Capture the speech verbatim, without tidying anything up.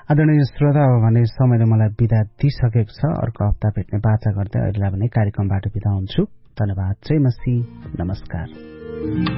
आदरणीय श्रोता, अब भने समयले मलाई बिदा दिइसकेको छ। अर्को हप्ता भेट्ने बाचा गर्दै अहिलेलाई भने कार्यक्रमबाट बिदा हुन्छु। धन्यवाद। जय मसी। नमस्कार।